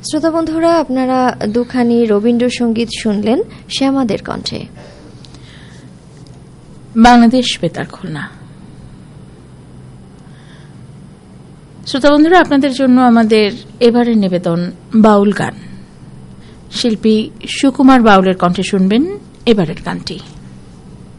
শ্রোতা বন্ধুরা, আপনারা দুখানি রবীন্দ্রসঙ্গীত শুনলেন শ্যামাদের কণ্ঠে। বাংলাদেশ বেতার খুলনা। শ্রোতা বন্ধুরা, আপনাদের জন্য আমাদের এবারের নিবেদন বাউল গান। শিল্পী সুকুমার বাউলের কণ্ঠে শুনবেন এবারের গানটি।